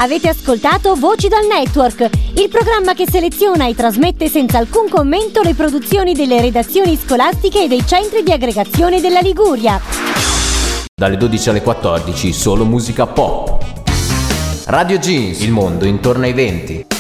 Avete ascoltato Voci dal Network, il programma che seleziona e trasmette senza alcun commento le produzioni delle redazioni scolastiche e dei centri di aggregazione della Liguria. Dalle 12 alle 14 solo musica pop. Radio Jeans, il mondo intorno ai 20.